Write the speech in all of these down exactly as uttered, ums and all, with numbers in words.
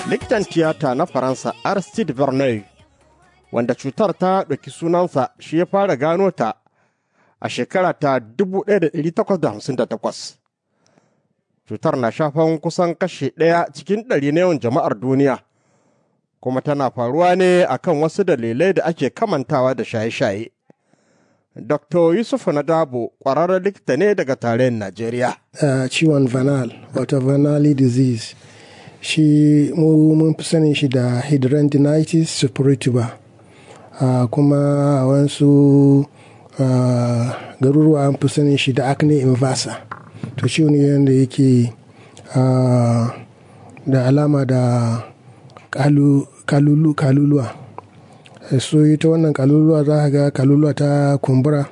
likitan tiyata na Faransa Aristide Verneuil, wanda cutar ta ɗauki sunansa, shi ya fara gano ta a shekara ta dubu ɗaya da ɗari takwas da hamsin da takwas. Cutar na shafan kusan kashi ɗaya cikin ɗari na yawan jama'ar duniya, kuma tana faruwa ne akan wasu dalilai da ake kamantawa da shaye-shaye. Doktor Yusuf Nadabo ƙwararren likita ne daga tarayyar Najeriya. Uh, ciwon Vanal, wato Vanali disease, shi mu mun fi sanin shi da hidradenitis suppurativa. Uh, kuma a wasu uh, garuruwa an fi sanin shi da acne inversa. To ciwo ne yadda yake uh, da alama da kalu, kalulu, kaluluwa. So ita wannan kaluluwa za ka ga kaluluwa ta kumbura,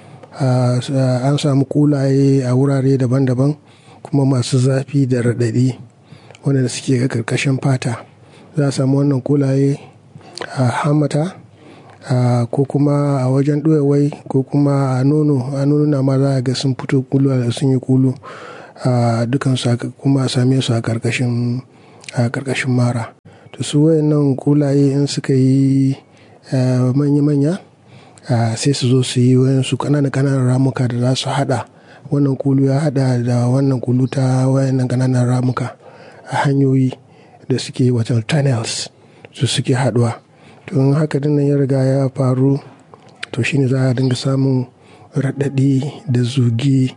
uh, an samu kulaye a wurare daban-daban kuma masu zafi da raɗaɗi wanda suke ga karkashin fata. Za a samu wannan kulaye a hamata uh, ko kuma a wajen ɗoyawai ko kuma a nono a nono na ma za a ga sun fito kulu da sun yi kulu uh, dukansu kuma a same su a karkashin a karkashin mara. To su wayannan kulaye in suka yi Uh, manya-manya uh, sai su zo su yi wayansu kananan-kananan ramuka da za su hada wannan kulu ya hada da wannan kulu ta wayannan kananan ramuka a hanyoyi da suke wata tunnels su suke haduwa. To in haka dinnan ya riga ya faru, to shine za a dinga samun raɗaɗi da zugi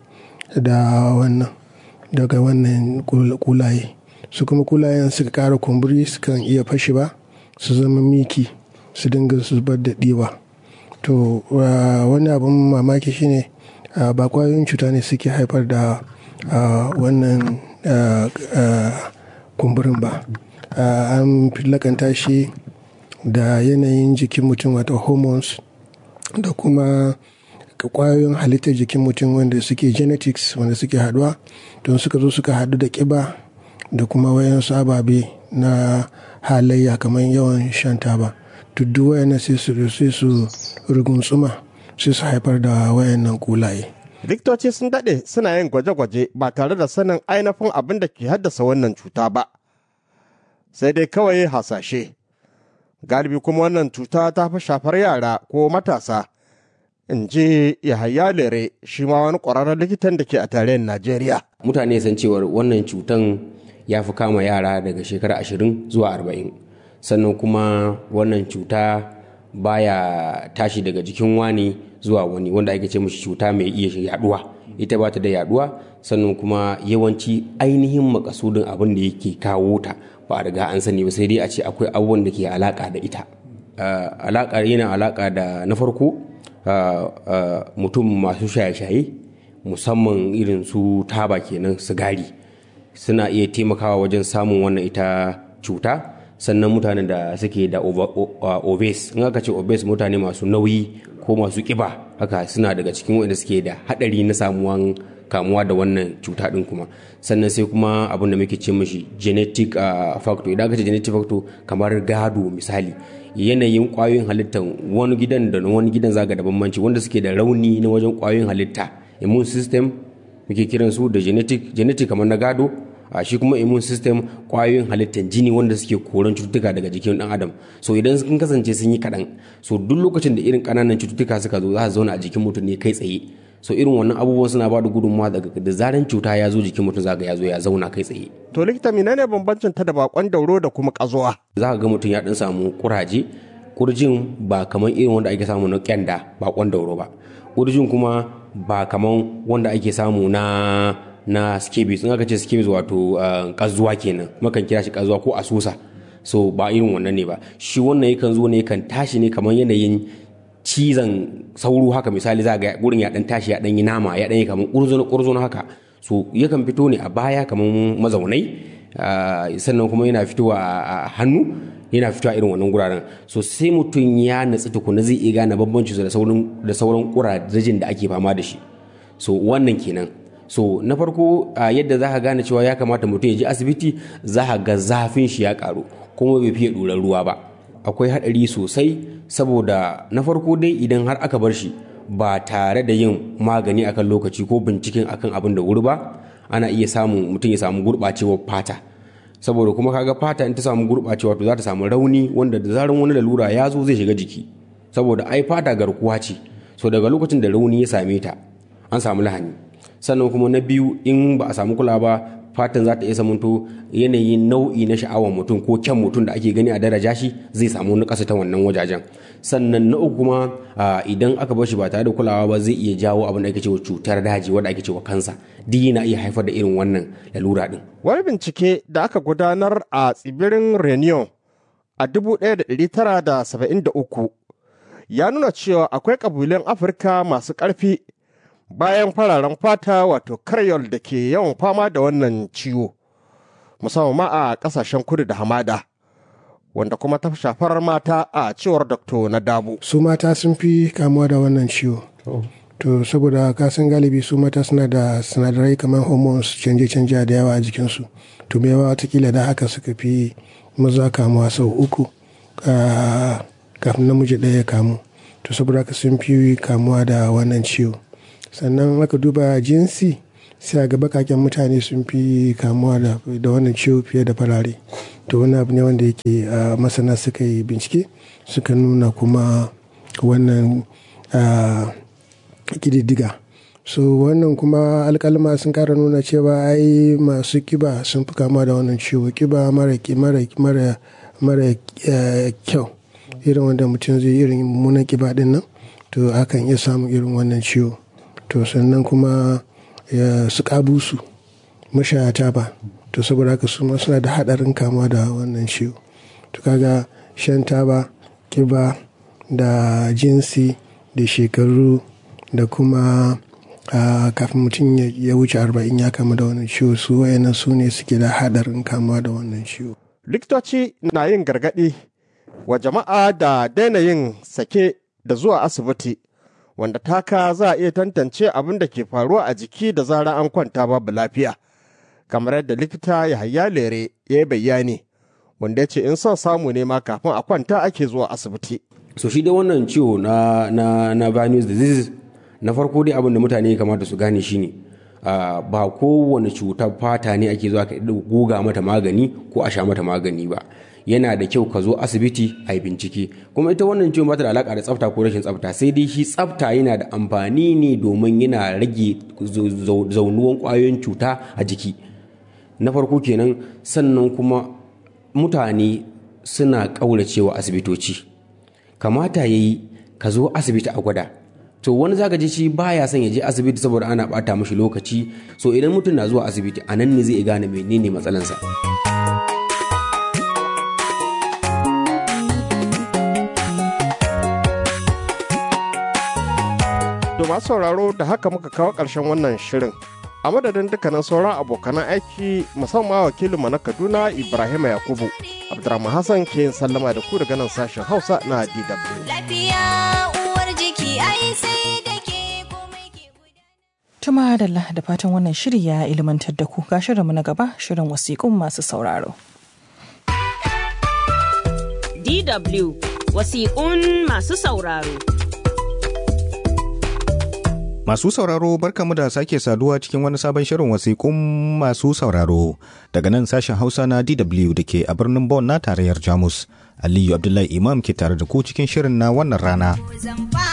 da wannan daga wannan kulaye. Su kuma kulayen suka ƙara kumburi sukan iya fashi ba su zama miki su dinga zubar da ɗiwa. To uh, wani abin mamaki shine uh, ba kwayoyin cuta ne suke haifar da uh, wannan uh, uh, kumburin ba. Uh, an lakanta shi da yanayin jikin mutum, wato hormones, da kuma kwayoyin halittar jikin mutum wanda suke genetics wanda suke haduwa don suka zo suka hadu da kiba da kuma wayansu ababe na halayya kamar yawan shan taba. Tuddu wayannan sai su sai su rugunsuma sai su haifar da wayannan kulaye. Likitoci sun daɗe suna yin gwaje-gwaje ba tare da sanin ainihin abin da ke haddasa wannan cuta ba, sai dai kawai hasashe. Galibi kuma wannan cuta ta fi shafar yara ko matasa, in ji Yahaya Lere, shi ma wani ƙwararren likitan da ke a tarayyar Najeriya. Mutane san cewar wannan cutan ya fi kama yara daga shekara ashirin zuwa arba'in. Sannan kuma wannan cuta baya tashi daga jikin wani zuwa wani, wanda ake ce mishi cuta mai iya yaduwa. Ita ba ta da yaduwa, sannan kuma yawanci ainihin makasudin abin da yake kawo ta ba a riga an sani ba, sai dai a ce akwai abubuwan da ke alaka da ita. Uh, alaka yana alaka da na farko uh, uh, mutum masu shaye-shaye, musamman irin su taba kenan, sigari, suna iya taimakawa wajen samun wannan ita cuta. Sannan mutanen da suke da obese, in aka ce obese mutane masu nauyi ko masu kiba, haka suna daga cikin wanda suke da hadari na samuwan kamuwa da wannan cuta din kuma. Sannan sai kuma abin da muke ce mishi genetic uh, factor. Idan aka ce genetic factor kamar gado misali, yanayin kwayoyin halittar wani gidan da wani gidan zaga da bambanci, wanda suke da rauni na wajen kwayoyin halitta, immune system muke kiran su da genetic genetic kamar na gado. a shi kuma immune system kwayoyin halittar jini wanda suke koran cututtuka daga jikin dan adam. So idan sun kasance sun yi kaɗan, so duk lokacin da irin ƙananan cututtuka suka zo za su zauna a jikin mutum ne kai tsaye. So irin wannan abubuwan suna ba da gudunmawa daga da zaran cuta ya zo jikin mutum zaga ya zo ya zauna kai tsaye. To likita, menene bambancin ta da bakon dauro da kuma kazuwa? Za ka ga mutum ya dan samu kuraje, kurjin ba kamar irin wanda ake samu na kyanda bakon dauro ba. Kurjin kuma ba kamar wanda ake samu na na scabies. In aka ce scabies wato uh, kazuwa kenan, makan kira shi kazuwa ko asusa. So ba irin wannan ne ba. Shi wannan yakan zo ne yakan tashi ne kamar yanayin cizon sauro haka, misali za ga gurin ya dan tashi ya dan yi nama ya dan yi kamar kurzono kurzono haka. So yakan fito ne a baya kamar mazaunai, uh, sannan kuma yana fitowa a hannu, yana fitowa irin wannan guraren. So sai mutum ya natsu tukuna zai iya gane bambanci da sauran da sauran kurajin da ake fama da shi. So wannan kenan. So na farko uh, yadda za ka gane cewa ya kamata mutum ya je asibiti, za ka ga zafin shi ya karu kuma bai fiye ɗorar ruwa ba. Akwai haɗari sosai, saboda na farko dai idan har aka bar shi ba tare da yin magani akan lokaci ko binciken akan abin da wuri ba, ana iya samun mutum ya samu gurɓacewar fata. saboda kuma kaga fata in ta samu gurɓacewa to za ta samu rauni wanda da zaran wani lalura ya zo zai shiga jiki, saboda ai fata garkuwa ce. So daga lokacin da rauni ya same ta an samu lahani. Sannan kuma na biyu, in ba a samu kula ba, fatan za ta iya samunto yanayin nau'i na sha'awar mutum ko kyan mutum da ake gani a daraja shi zai samu wani ƙasa ta wannan wajajen. Sannan na uku kuma idan aka bar shi ba tare da kulawa ba zai iya jawo abin da ake cewa cutar daji wanda ake cewa kansa, duk yana iya haifar da irin wannan lalura din. Wani bincike da aka gudanar a tsibirin Reunion a dubu ɗaya da ɗari tara da saba'in da uku ya nuna cewa akwai ƙabilun Afirka masu ƙarfi bayan fararen fata wato Creole da ke yawan fama da wannan ciwo, musamman ma a ƙasashen kudu da hamada, wanda kuma ta shafar mata a cewar Doktor Nadabo. Su mata sun fi kamuwa da wannan ciwo. Oh. To saboda kasan galibi su mata suna da sinadarai kamar hormones canje-canje da yawa a jikinsu. To me yawa watakila da haka suka fi maza kamuwa sau uku kafin namiji ɗaya ya kamu. To saboda haka sun fi kamuwa da wannan ciwo. Sannan aka duba jinsi sai a ga bakaken mutane sun fi kamuwa da, da wannan ciwo fiye da farare. To wani abu ne wanda yake uh, masana suka yi bincike suka nuna kuma wannan kididdiga. So wannan kuma alkalma sun kara nuna cewa ai masu kiba sun fi kamuwa da wannan ciwo, kiba mara mara mara mara uh, kyau, irin wanda mutum zai irin mummunan kiba din nan, to akan iya samun irin wannan ciwo. To sannan kuma su kabusu mashaya taba, to saboda haka su ma suna da hadarin kamuwa da wannan ciwo. To kaga shan taba, kiba da jinsi da shekaru da kuma kafin mutum ya wuce arba'in ya kama da wannan ciwo, su wayannan su ne suke da hadarin kamuwa da wannan ciwo. Likitoci na yin gargaɗi wa jama'a da daina yin sake da zuwa asibiti, wanda taka za a iya tantance abin da ke faruwa a jiki da zara an kwanta babu lafiya, kamar yadda likita Yahaya Lere ya yi bayani, wanda ya ce in son samu ne ma kafin a kwanta ake zuwa asibiti. So shi dai wannan ciwo na na na Venous disease, na farko dai abin da mutane ya kamata su gane shine uh, ba kowane cutar fata ne ake zuwa ka goga mata magani ko a sha mata magani ba. Yana da kyau ka zo asibiti a yi bincike. Kuma ita wannan ciwon ba ta da alaka da tsafta ko rashin tsafta, sai dai shi tsafta yana da amfani ne domin yana rage zaunuwan kwayoyin cuta a jiki. Na farko kenan. Sannan kuma mutane suna ƙauracewa asibitoci. Kamata ya yi ka zo asibiti a gwada. To wani zaka ji shi baya son ya je asibiti saboda ana bata mashi lokaci. So idan mutum na zuwa asibiti a nan ne zai gane menene matsalansa. Masu sauraro, da haka muka kawo ƙarshen wannan shirin. A madadin dukkanin sauran abokanan aiki, musamman wakilinmu na Kaduna Ibrahim Yakubu, Abdurrahman Hassan ke yin sallama da ku daga nan sashen Hausa na D W. Tuma da da fatan wannan shiri ya ilmantar da ku, ga shirinmu na gaba, shirin wasiƙun masu sauraro. D W wasiƙun masu sauraro. Masu sauraro, barkamu da sake saduwa cikin wani sabon shirin wasiƙun masu sauraro daga nan sashen Hausa na D W da ke a birnin Bonn na tarayyar Jamus. Aliyu Abdullahi Imam ke tare da ku cikin shirin na wannan rana.